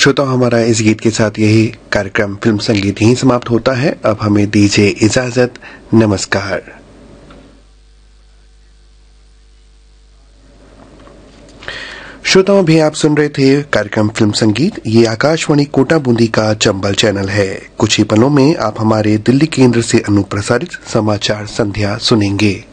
श्रोताओं, हमारा इस गीत के साथ यही कार्यक्रम फिल्म संगीत यहीं समाप्त होता है। अब हमें दीजिए इजाजत। नमस्कार। श्रोताओं, भी आप सुन रहे थे कार्यक्रम फिल्म संगीत। ये आकाशवाणी कोटा बूंदी का चंबल चैनल है। कुछ ही पलों में आप हमारे दिल्ली केंद्र से अनुप्रसारित समाचार संध्या सुनेंगे।